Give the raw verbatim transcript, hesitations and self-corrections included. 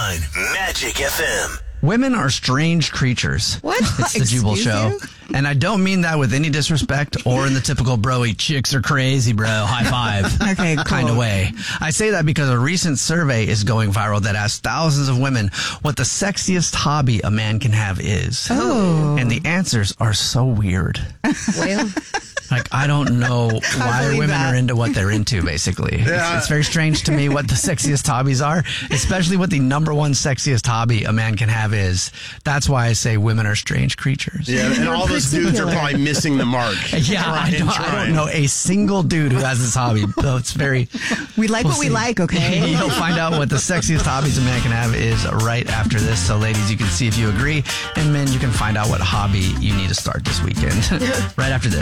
nine Magic F M. Women are strange creatures. What? It's the Jubal Excuse Show. you? And I don't mean that with any disrespect or in the typical broy, chicks are crazy, bro, high five Okay, cool. kind of way. I say that because a recent survey is going viral that asks thousands of women what the sexiest hobby a man can have is. Oh. And the answers are so weird. Well, Like, I don't know why believe women that. are into what they're into, basically. Yeah. It's, it's very strange to me what the sexiest hobbies are, especially what the number one sexiest hobby a man can have is. That's why I say women are strange creatures. Yeah, and all those dudes are particular. probably missing the mark. Yeah, I Trying, don't, I trying. don't know a single dude who has this hobby. So it's very. we like We'll what we see. like, okay? You'll find out what the sexiest hobbies a man can have is right after this. So, ladies, you can see if you agree, and men, you can find out what hobby you need to start this weekend right after this.